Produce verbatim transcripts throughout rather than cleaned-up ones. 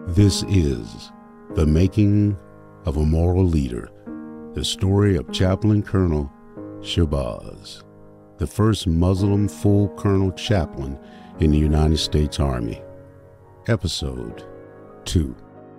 This is The Making of a Moral Leader, the story of Chaplain Colonel Shabazz, the first Muslim full colonel chaplain in the United States Army. Episode two.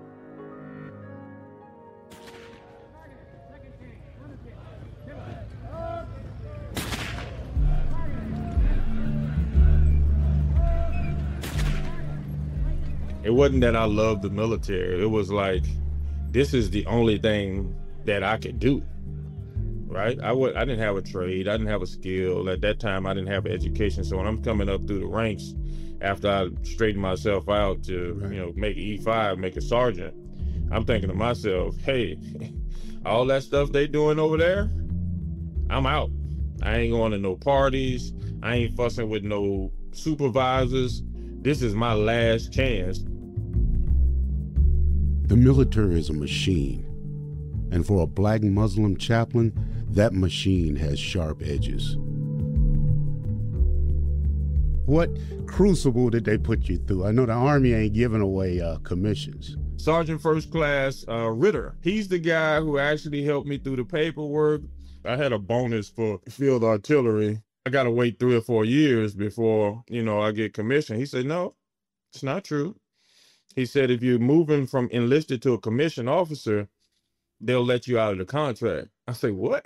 It wasn't that I loved the military. It was like, this is the only thing that I could do, right? I would, I didn't have a trade. I didn't have a skill. At that time, I didn't have an education. So when I'm coming up through the ranks, after I straightened myself out to, right. you know, make E five, make a sergeant, I'm thinking to myself, hey, all that stuff they doing over there, I'm out. I ain't going to no parties. I ain't fussing with no supervisors. This is my last chance. The military is a machine, and for a black Muslim chaplain, that machine has sharp edges. What crucible did they put you through? I know the Army ain't giving away uh, commissions. Sergeant First Class uh, Ritter, he's the guy who actually helped me through the paperwork. I had a bonus for field artillery. I got to wait three or four years before, you know, I get commissioned. He said, no, it's not true. He said, if you're moving from enlisted to a commissioned officer, they'll let you out of the contract. I say, what?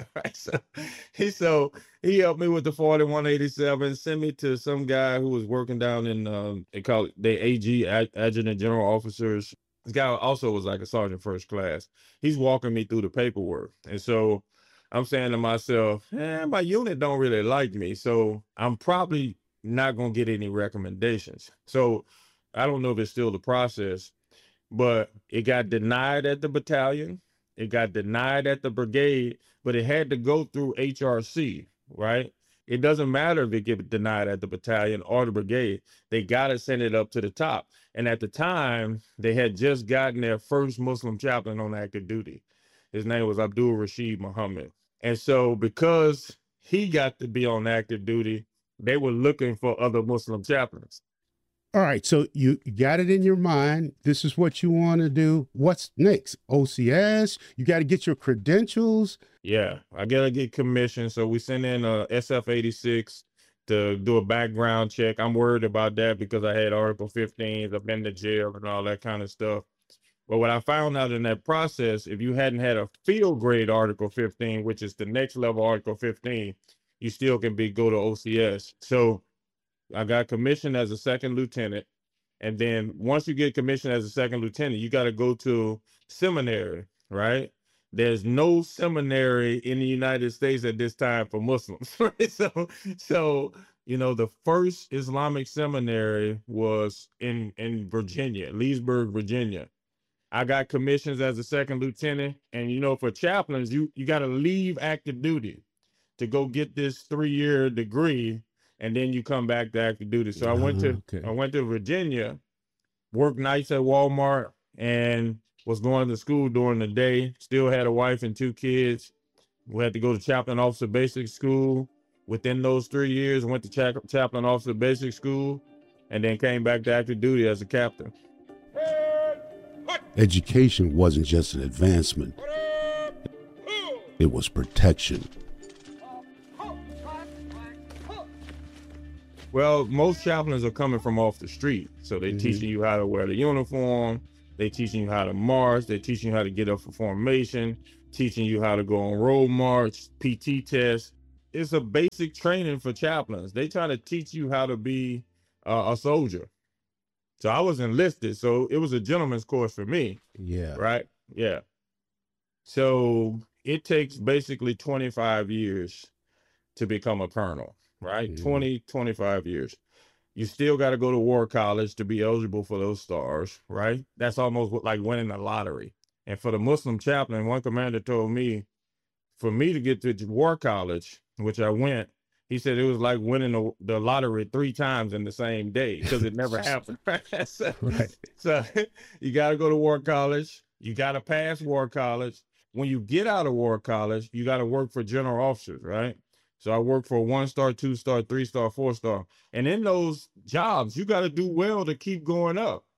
so, he so he helped me with the forty-one eighty-seven, sent me to some guy who was working down in, um, they call it the A G, Ad, Adjutant General Officers. This guy also was like a Sergeant First Class. He's walking me through the paperwork. And so I'm saying to myself, eh, my unit don't really like me, so I'm probably not going to get any recommendations. So I don't know if it's still the process, but it got denied at the battalion. It got denied at the brigade, but it had to go through H R C, right? It doesn't matter if it gets denied at the battalion or the brigade. They got to send it up to the top. And at the time, they had just gotten their first Muslim chaplain on active duty. His name was Abdul Rashid Muhammad. And so because he got to be on active duty, they were looking for other Muslim chaplains. All right, so you got it in your mind. This is what you want to do. What's next? O C S? You got to get your credentials. Yeah, I got to get commissioned. So we sent in a S F eighty-six to do a background check. I'm worried about that because I had Article fifteens. I've been to jail and all that kind of stuff. But what I found out in that process, if you hadn't had a field grade Article fifteen, which is the next level Article fifteen, you still can be go to O C S. So I got commissioned as a second lieutenant. And then once you get commissioned as a second lieutenant, you got to go to seminary, right? There's no seminary in the United States at this time for Muslims. Right? So, so, you know, the first Islamic seminary was in, in Virginia, Leesburg, Virginia. I got commissions as a second lieutenant. And, you know, for chaplains, you, you got to leave active duty to go get this three-year degree. And then you come back to active duty. So I went to okay. I went to Virginia, worked nights at Walmart, and was going to school during the day. Still had a wife and two kids. We had to go to chaplain officer basic school. Within those three years, went to cha chaplain officer basic school, and then came back to active duty as a captain. Education wasn't just an advancement. It was protection. Well, most chaplains are coming from off the street. So they're mm-hmm. teaching you how to wear the uniform. They're teaching you how to march. They're teaching you how to get up for formation, teaching you how to go on road march, P T test. It's a basic training for chaplains. They try to teach you how to be uh, a soldier. So I was enlisted. So it was a gentleman's course for me. Yeah. Right? Yeah. So it takes basically twenty-five years to become a colonel. Right? Mm-hmm. twenty, twenty-five years. You still got to go to war college to be eligible for those stars, right? That's almost like winning the lottery. And for the Muslim chaplain, one commander told me, for me to get to war college, which I went, he said it was like winning the, the lottery three times in the same day because it never happened. so, right. so you got to go to war college. You got to pass war college. When you get out of war college, you got to work for general officers, right? So I worked for one star, two star, three star, four star. And in those jobs, you got to do well to keep going up.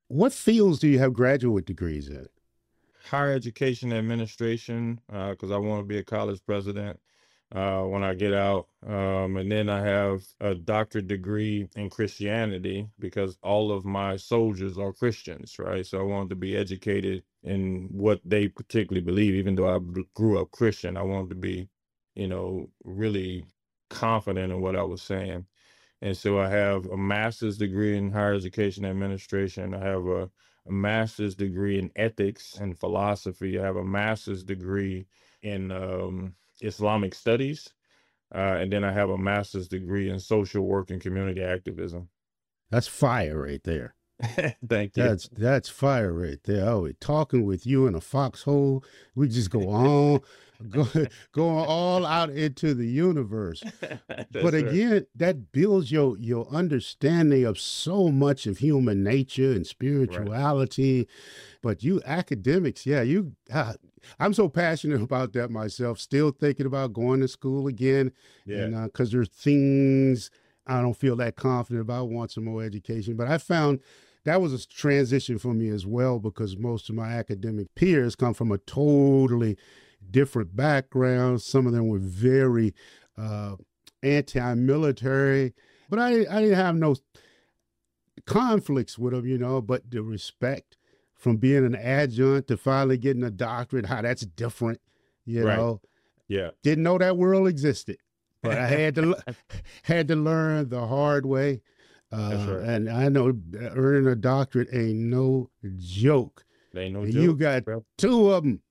What fields do you have graduate degrees in? Higher education administration, because I want to be a college president uh, when I get out. Um, and then I have a doctorate degree in Christianity because all of my soldiers are Christians, right? So I wanted to be educated in what they particularly believe. Even though I b- grew up Christian, I wanted to be, you know, really confident in what I was saying. And so I have a master's degree in higher education administration. I have a, a master's degree in ethics and philosophy. I have a master's degree in um, Islamic studies. Uh, and then I have a master's degree in social work and community activism. That's fire right there. Thank you. That's that's fire right there. Oh, talking with you in a foxhole. We just go on, go going all out into the universe. But again, right. That builds your your understanding of so much of human nature and spirituality. Right. But you academics, yeah, you. Uh, I'm so passionate about that myself. Still thinking about going to school again, yeah. And because uh, there's things I don't feel that confident about. I want some more education, but I found that was a transition for me as well, because most of my academic peers come from a totally different background. Some of them were very uh, anti-military, but I, I didn't have no conflicts with them, you know, but the respect from being an adjunct to finally getting a doctorate, how that's different, you right. know. Yeah. Didn't know that world existed, but I had to had to learn the hard way. Uh, That's right. And I know earning a doctorate ain't no joke. They ain't no and joke. You got bro. two of them.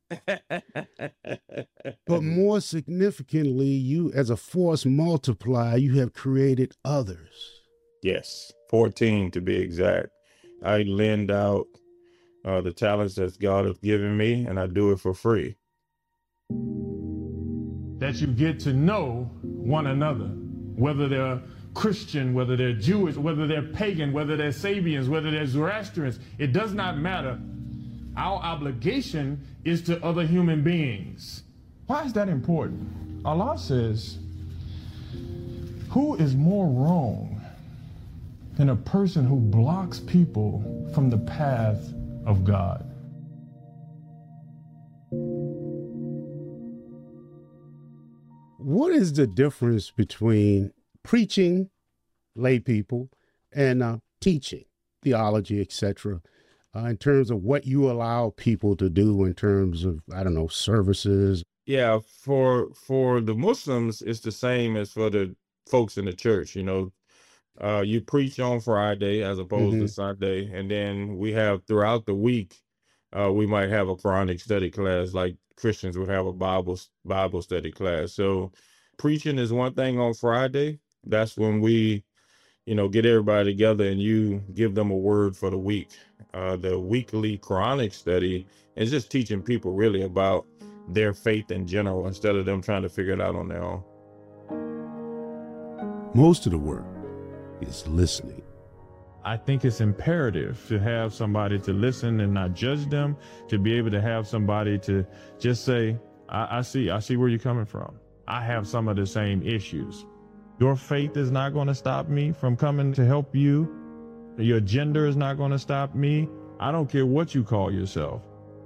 But more significantly, you, as a force multiplier, you have created others. Yes, fourteen to be exact. I lend out uh, the talents that God has given me, and I do it for free. That you get to know one another, whether they're Christian, whether they're Jewish, whether they're pagan, whether they're Sabians, whether they're Zoroastrians, it does not matter. Our obligation is to other human beings. Why is that important? Allah says, who is more wrong than a person who blocks people from the path of God? What is the difference between preaching lay people and uh, teaching theology, et cetera, uh, in terms of what you allow people to do in terms of, I don't know, services? Yeah, for for the Muslims, it's the same as for the folks in the church. You know, uh, you preach on Friday as opposed mm-hmm. to Sunday, and then we have throughout the week, uh, we might have a Quranic study class, like Christians would have a Bible Bible study class. So preaching is one thing on Friday. That's when we, you know, get everybody together and you give them a word for the week. Uh, the weekly Quranic study is just teaching people really about their faith in general instead of them trying to figure it out on their own. Most of the work is listening. I think it's imperative to have somebody to listen and not judge them, to be able to have somebody to just say, I, I see, I see where you're coming from. I have some of the same issues. Your faith is not going to stop me from coming to help you. Your gender is not going to stop me. I don't care what you call yourself.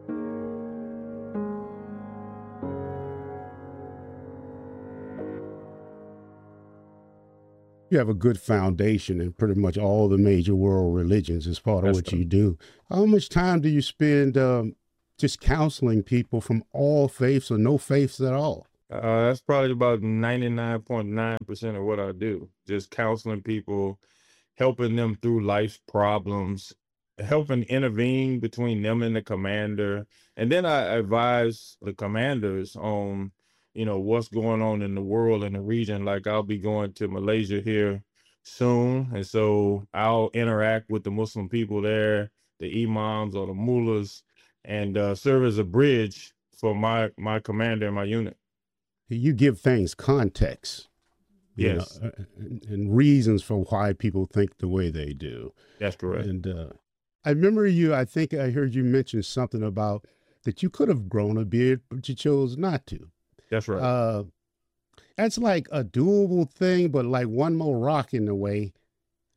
You have a good foundation in pretty much all the major world religions as part of That's what true. You do. How much time do you spend um, just counseling people from all faiths or no faiths at all? Uh, that's probably about ninety-nine point nine percent of what I do. Just counseling people, helping them through life's problems, helping intervene between them and the commander. And then I advise the commanders on, you know, what's going on in the world and the region. Like I'll be going to Malaysia here soon. And so I'll interact with the Muslim people there, the imams or the mullahs, and uh, serve as a bridge for my, my commander and my unit. You give things context, yes, know, and, and reasons for why people think the way they do. That's correct. And uh, I remember you, I think I heard you mention something about that you could have grown a beard, but you chose not to. That's right. Uh, that's like a doable thing, but like one more rock in the way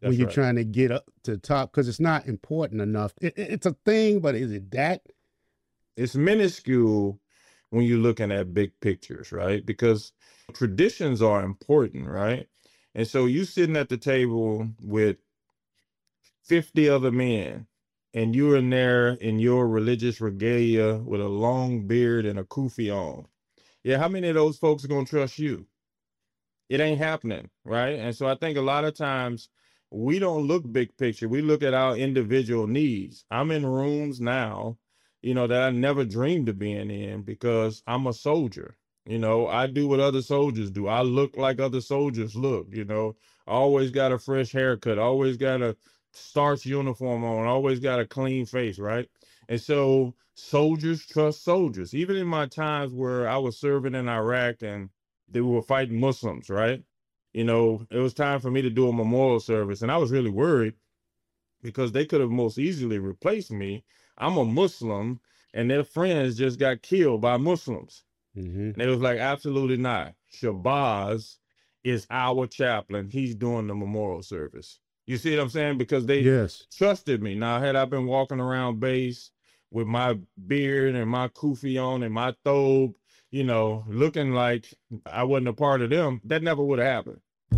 That's when you're right. trying to get up to the top? Because it's not important enough. It, it- it's a thing, but is it that? It's minuscule when you're looking at big pictures, right? Because traditions are important, right? And so you sitting at the table with fifty other men, and you're in there in your religious regalia with a long beard and a kufi on. Yeah, how many of those folks are gonna trust you? It ain't happening, right? And so I think a lot of times we don't look big picture. We look at our individual needs. I'm in rooms now, you know, that I never dreamed of being in because I'm a soldier. You know, I do what other soldiers do. I look like other soldiers look, you know. I always got a fresh haircut, always got a starch uniform on, always got a clean face, right? And so soldiers trust soldiers. Even in my times where I was serving in Iraq and they were fighting Muslims, right? You know, it was time for me to do a memorial service, and I was really worried because they could have most easily replaced me. I'm a Muslim, and their friends just got killed by Muslims. Mm-hmm. And it was like, absolutely not. Shabazz is our chaplain. He's doing the memorial service. You see what I'm saying? Because they Yes. trusted me. Now, had I been walking around base with my beard and my kufi on and my thobe, you know, looking like I wasn't a part of them, that never would have happened.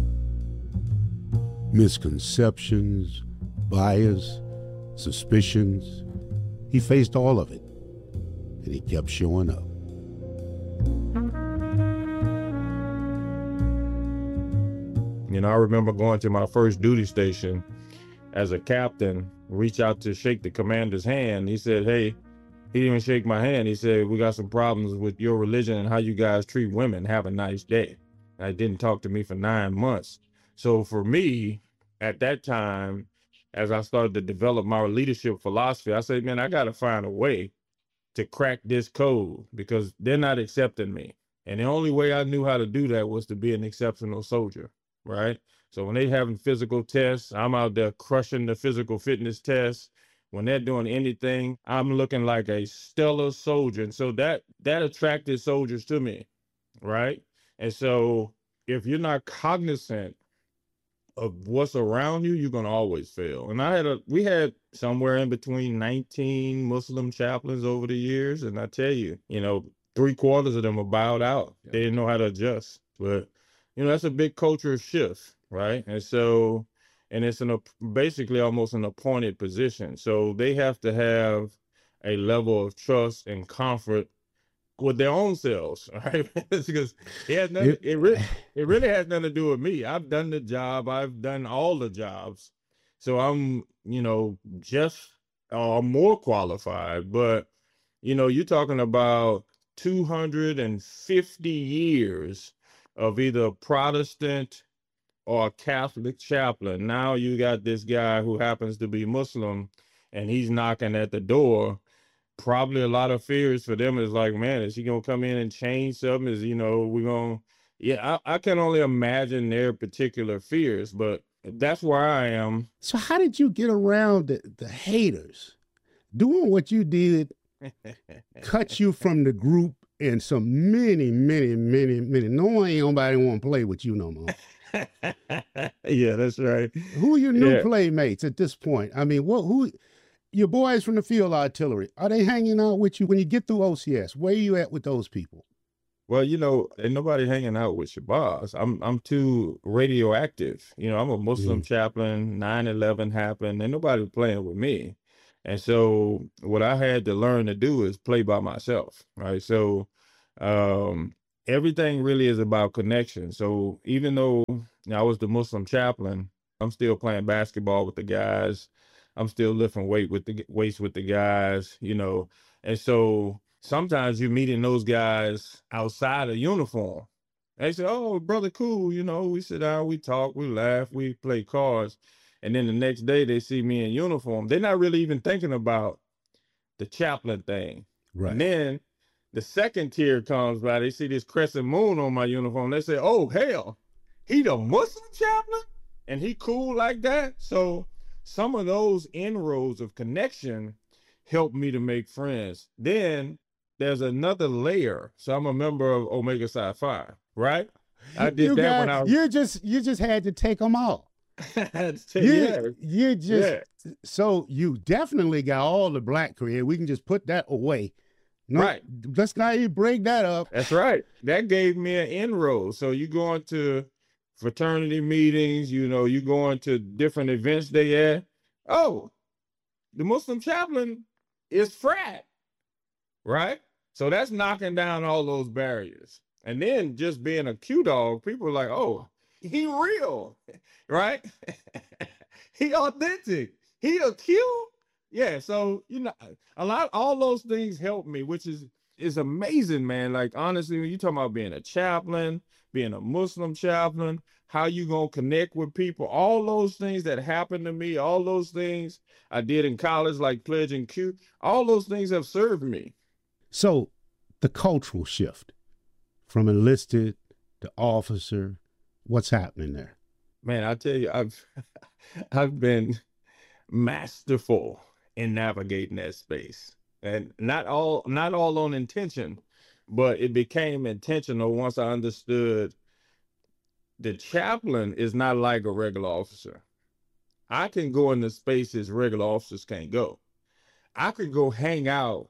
Misconceptions, bias, suspicions. He faced all of it, and he kept showing up. You know, I remember going to my first duty station as a captain, reach out to shake the commander's hand. He said, hey, he didn't even shake my hand. He said, we got some problems with your religion and how you guys treat women. Have a nice day. I didn't talk to me for nine months. So for me, at that time, as I started to develop my leadership philosophy, I said, man, I got to find a way to crack this code because they're not accepting me. And the only way I knew how to do that was to be an exceptional soldier, right? So when they having physical tests, I'm out there crushing the physical fitness tests. When they're doing anything, I'm looking like a stellar soldier. And so that that attracted soldiers to me, right? And so if you're not cognizant of what's around you, you're gonna always fail. And I had a we had somewhere in between nineteen Muslim chaplains over the years, and I tell you, you know, three quarters of them are bowed out. They didn't know how to adjust. But you know, that's a big cultural shift, right? And so, and it's an basically almost an appointed position. So they have to have a level of trust and comfort with their own selves, right? Because it has nothing, it really, it really has nothing to do with me. I've done the job. I've done all the jobs. So I'm, you know, just uh, more qualified. But, you know, you're talking about two hundred fifty years of either Protestant or a Catholic chaplain. Now you got this guy who happens to be Muslim and he's knocking at the door. Probably a lot of fears for them is like, man, is he gonna come in and change something? Is, you know, we're gonna, yeah, I, I can only imagine their particular fears, but that's where I am. So how did you get around the, the haters? Doing what you did cut you from the group and some many, many, many, many. No one ain't nobody want to play with you no more. Yeah, that's right. Who are your new Yeah. playmates at this point? I mean, what who your boys from the field artillery, are they hanging out with you when you get through O C S? Where are you at with those people? Well, you know, ain't nobody hanging out with Shabazz. I'm I'm too radioactive. You know, I'm a Muslim Mm. chaplain. nine eleven happened. Ain't nobody playing with me. And so what I had to learn to do is play by myself, right? So um, everything really is about connection. So even though you know, I was the Muslim chaplain, I'm still playing basketball with the guys. I'm still lifting weight with the weights with the guys, you know. And so sometimes you're meeting those guys outside of uniform. They say, oh, brother, cool. You know, we sit down, we talk, we laugh, we play cards. And then the next day they see me in uniform. They're not really even thinking about the chaplain thing. Right. And then the second tier comes by, they see this crescent moon on my uniform. They say, oh, hell, he the Muslim chaplain? And he cool like that? So some of those inroads of connection helped me to make friends. Then there's another layer. So I'm a member of Omega Psi Phi, right? I did you that got, when I was... You just, you just had to take them all. you, yeah. you just, Yeah. so you definitely got all the black career. We can just put that away. No, right. Let's not even break that up. That's right. That gave me an inroad. So you going to fraternity meetings, you know, you going to different events they at. Oh, the Muslim chaplain is frat, right? So that's knocking down all those barriers. And then just being a Q dog, people are like, oh, he real, right? He authentic. He a Q. Yeah. So, you know, a lot, all those things help me, which is, is amazing, man. Like, honestly, when you talking about being a chaplain, being a Muslim chaplain, how you gonna connect with people, all those things that happened to me, all those things I did in college, like pledging Q, all those things have served me. So the cultural shift from enlisted to officer, what's happening there? Man, I tell you, I've I've been masterful in navigating that space. And not all not all on intention, but it became intentional once I understood the chaplain is not like a regular officer. I can go into spaces regular officers can't go. I could go hang out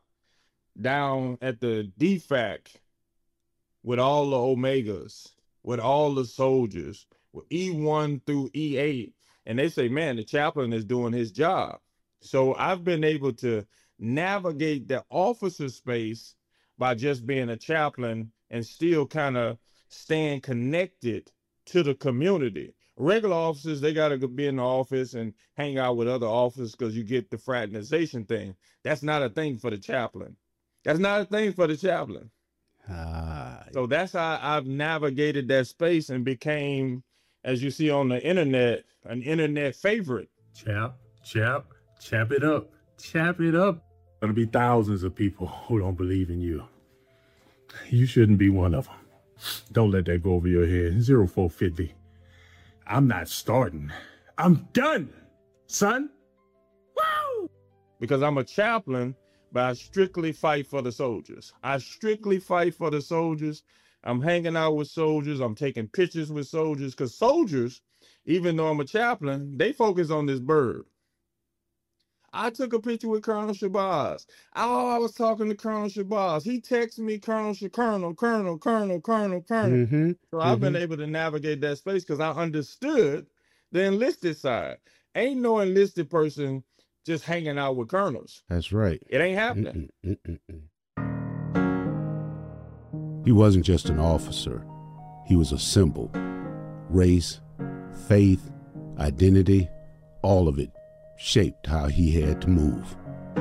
down at the D FAC with all the Omegas, with all the soldiers, with E one through E eight, and they say, man, the chaplain is doing his job. So I've been able to navigate the officer space by just being a chaplain and still kind of staying connected to the community. Regular officers, they got to be in the office and hang out with other officers because you get the fraternization thing. That's not a thing for the chaplain. That's not a thing for the chaplain. Ah. So that's how I've navigated that space and became, as you see on the internet, an internet favorite. Chap, chap, chap it up, chap it up. There'll be thousands of people who don't believe in you. You shouldn't be one of them. Don't let that go over your head. zero four fifty. I'm not starting. I'm done, son. Woo! Because I'm a chaplain, but I strictly fight for the soldiers. I strictly fight for the soldiers. I'm hanging out with soldiers. I'm taking pictures with soldiers because soldiers, even though I'm a chaplain, they focus on this bird. I took a picture with Colonel Shabazz. Oh, I was talking to Colonel Shabazz. He texted me, Colonel, Sh- Colonel, Colonel, Colonel, Colonel, Colonel. Mm-hmm. So I've mm-hmm. been able to navigate that space because I understood the enlisted side. Ain't no enlisted person just hanging out with colonels. That's right. It ain't happening. Mm-mm, mm-mm. He wasn't just an officer. He was a symbol. Race, faith, identity, all of it shaped how he had to move.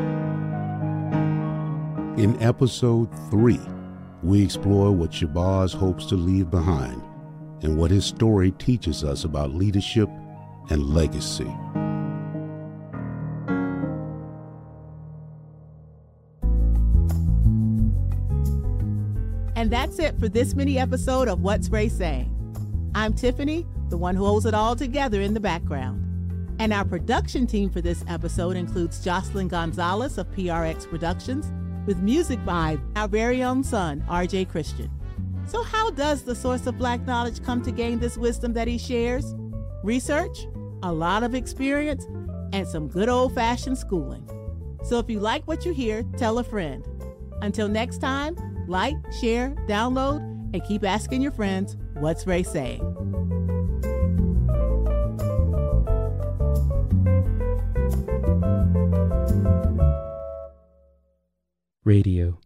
In episode three, we explore what Shabazz hopes to leave behind and what his story teaches us about leadership and legacy. And that's it for this mini episode of What's Ray Saying? I'm Tiffany, the one who holds it all together in the background. And our production team for this episode includes Jocelyn Gonzalez of P R X Productions, with music by our very own son, R J Christian. So how does the source of Black knowledge come to gain this wisdom that he shares? Research, a lot of experience, and some good old-fashioned schooling. So if you like what you hear, tell a friend. Until next time, like, share, download, and keep asking your friends, what's Ray saying? Radio.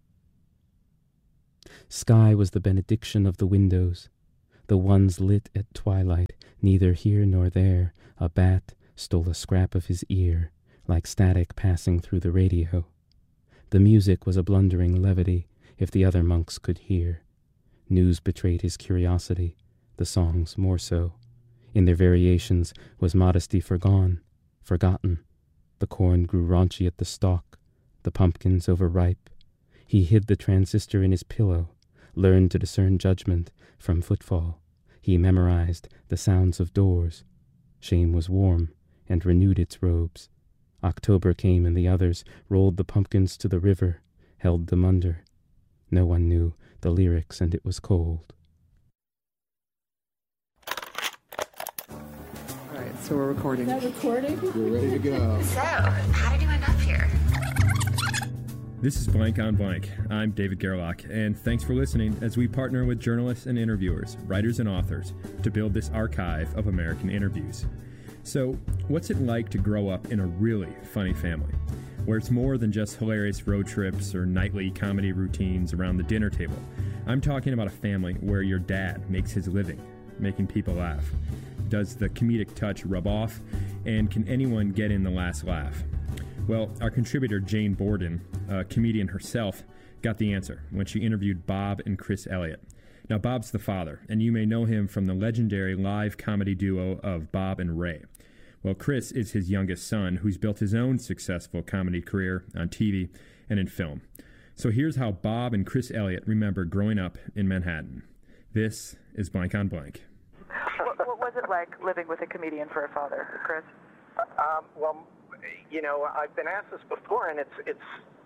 Sky was the benediction of the windows, the ones lit at twilight. Neither here nor there a bat stole a scrap of his ear, like static passing through the radio. The music was a blundering levity, if the other monks could hear. News betrayed his curiosity, the songs more so. In their variations was modesty forgone, forgotten. The corn grew raunchy at the stalk, the pumpkins overripe. He hid the transistor in his pillow, learned to discern judgment from footfall. He memorized the sounds of doors. Shame was warm and renewed its robes. October came and the others rolled the pumpkins to the river, held them under. No one knew the lyrics and it was cold. All right, So we're recording. Is that recording? We're ready to go. So, how did you end up here? This is Blank on Blank. I'm David Gerlach, and thanks for listening as we partner with journalists and interviewers, writers and authors, to build this archive of American interviews. So, what's it like to grow up in a really funny family, where it's more than just hilarious road trips or nightly comedy routines around the dinner table? I'm talking about a family where your dad makes his living, making people laugh. Does the comedic touch rub off? And can anyone get in the last laugh? Well, our contributor Jane Borden, a comedian herself, got the answer when she interviewed Bob and Chris Elliott. Now, Bob's the father, and you may know him from the legendary live comedy duo of Bob and Ray. Well, Chris is his youngest son, who's built his own successful comedy career on T V and in film. So here's how Bob and Chris Elliott remember growing up in Manhattan. This is Blank on Blank. What, what was it like living with a comedian for a father, Chris? Um, well, you know, I've been asked this before, and it's it's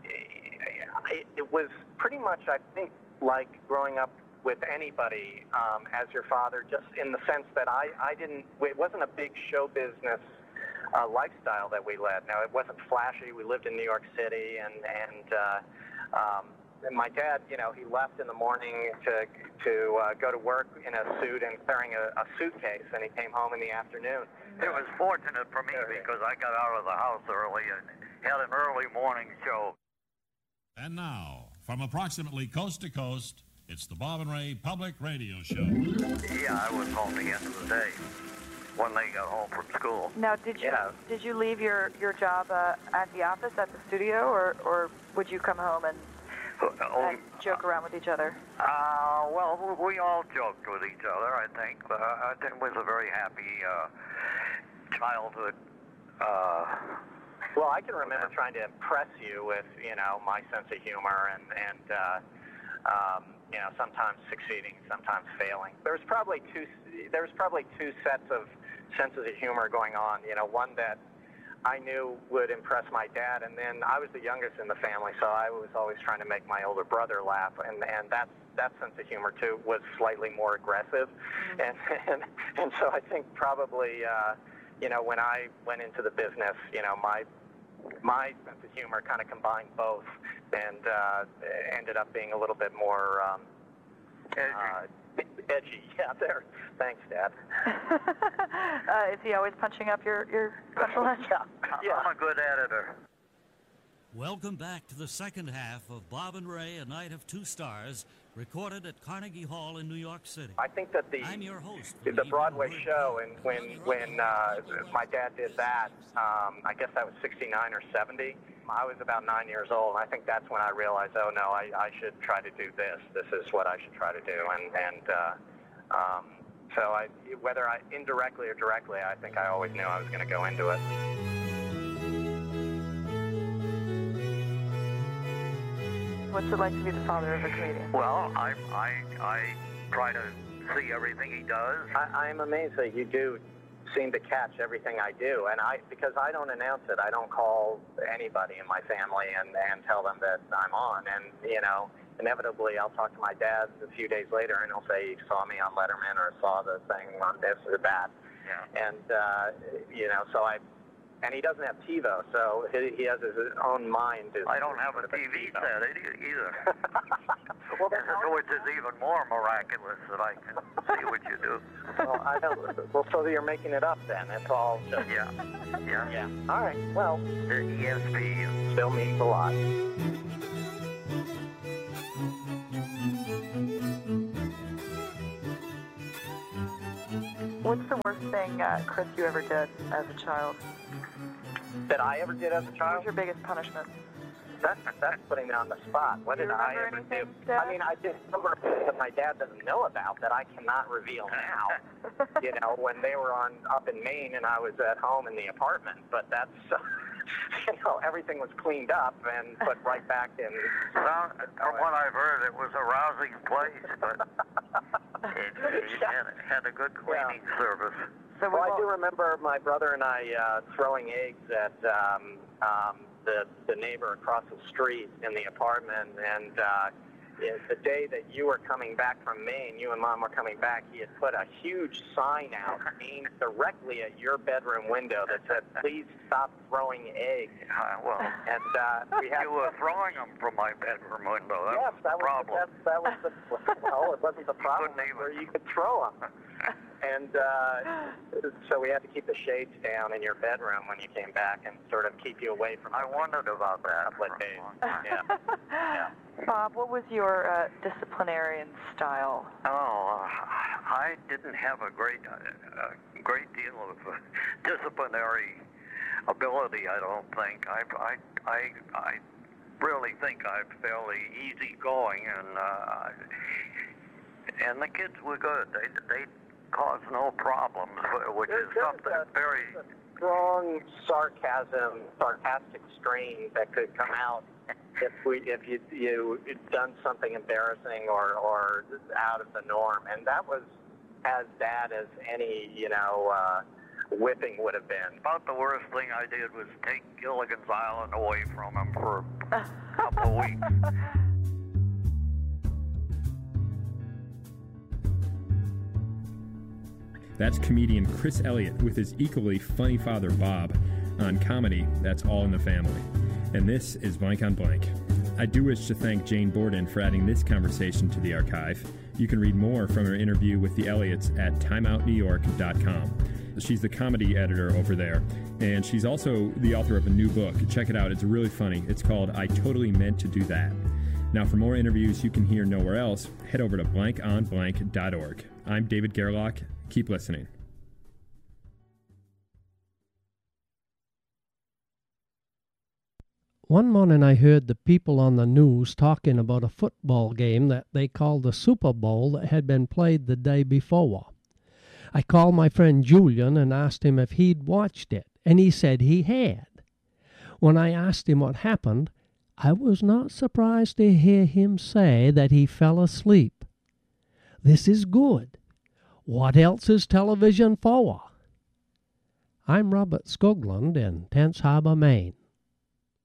it was pretty much, I think, like growing up with anybody um, as your father, just in the sense that I, I didn't, it wasn't a big show business uh, lifestyle that we led. Now, it wasn't flashy. We lived in New York City, and, and, uh, um, and my dad, you know, he left in the morning to, to uh, go to work in a suit and carrying a, a suitcase, and he came home in the afternoon. It was fortunate for me because I got out of the house early and had an early morning show. And now, from approximately coast to coast, it's the Bob and Ray Public Radio Show. Yeah, I was home the end of the day when they got home from school. Now, did you Yeah. did you leave your your job uh, at the office, at the studio, or or would you come home and, Oh, and joke around with each other? Uh, well, we all joked with each other, I think. But uh, it was a very happy uh, childhood. Uh, Well, I can remember trying to impress you with, you know, my sense of humor and, and uh, um, you know, sometimes succeeding, sometimes failing. There was probably two, there was probably two sets of senses of humor going on. You know, one that I knew would impress my dad, and then I was the youngest in the family, so I was always trying to make my older brother laugh, and, and that, that sense of humor, too, was slightly more aggressive. Mm-hmm. And, and, and so I think probably, uh, you know, when I went into the business, you know, my my sense of humor kind of combined both, and uh, ended up being a little bit more um, edgy. Uh, edgy. Yeah, there. Thanks, Dad. uh, is he always punching up your your punchlines? yeah. yeah. I'm a good editor. Welcome back to the second half of Bob and Ray, A Night of Two Stars, recorded at Carnegie Hall in New York City. I think that the I'm your host, the Broadway show, and when when uh, my dad did that, um, I guess that was sixty-nine or seventy. I was about nine years old, and I think that's when I realized, oh no, I, I should try to do this. This is what I should try to do, and and uh, um, so I, whether I indirectly or directly, I think I always knew I was going to go into it. What's it like to be the father of a comedian? Well, I I I try to see everything he does. I, I'm amazed that you do seem to catch everything I do, and I because I don't announce it. I don't call anybody in my family and and tell them that I'm on. And you know, inevitably, I'll talk to my dad a few days later, and he'll say he saw me on Letterman or saw the thing on this or that. Yeah. And uh, you know, so I. And he doesn't have TiVo, so he, he has his own mind. His, I don't have a T V set either. Well, then which is even more miraculous that I can see what you do. Well, I don't. Well, so you're making it up then. It's all just. Yeah. Yeah. Yeah. All right. Well, the E S P still means a lot. What's the worst thing, uh, Chris, you ever did as a child? That I ever did as a What child? was your biggest punishment? That's, that's putting me on the spot. What Do you did I remember ever do? anything, Dad? I mean, I did a number of things that my dad doesn't know about that I cannot reveal now. You know, when they were on up in Maine and I was at home in the apartment. But that's, uh, you know, everything was cleaned up and put right back in. Well, from what I've heard, it was a rousing place, but it, it had, had a good cleaning yeah. service. So well, I do remember my brother and I uh, throwing eggs at um, um, the the neighbor across the street in the apartment, and uh, is the day that you were coming back from Maine, you and Mom were coming back, he had put a huge sign out aimed directly at your bedroom window that said, please stop throwing eggs. Uh, well, and uh, we had you were throwing them from my bedroom window. That yes, was that the problem. Was the, that, that was the, well, it wasn't the problem where you could throw them. And uh, so we had to keep the shades down in your bedroom when you came back and sort of keep you away from I wondered about that. for a couple of days. Yeah. yeah. Bob, what was your uh, disciplinarian style? Oh, uh, I didn't have a great, uh, a great deal of uh, disciplinary ability. I don't think. I, I, I, I really think I'm fairly easygoing, and uh, and the kids were good. They, they caused no problems, which There's, is there's something a, very a strong sarcasm, sarcastic strain that could come out if we if you you had done something embarrassing or or out of the norm, and that was as bad as any you know uh, whipping would have been. About the worst thing I did was take Gilligan's Island away from him for a couple of weeks. That's comedian Chris Elliott with his equally funny father Bob on comedy That's All in the Family. And this is Blank on Blank. I do wish to thank Jane Borden for adding this conversation to the archive. You can read more from her interview with the Elliots at time out new york dot com. She's the comedy editor over there, and she's also the author of a new book. Check it out. It's really funny. It's called I Totally Meant to Do That. Now, for more interviews you can hear nowhere else, head over to blank on blank dot org. I'm David Gerlach. Keep listening. One morning I heard the people on the news talking about a football game that they called the Super Bowl that had been played the day before. I called my friend Julian and asked him if he'd watched it, and he said he had. When I asked him what happened, I was not surprised to hear him say that he fell asleep. This is good. What else is television for? I'm Robert Skoglund in Tense Harbor, Maine.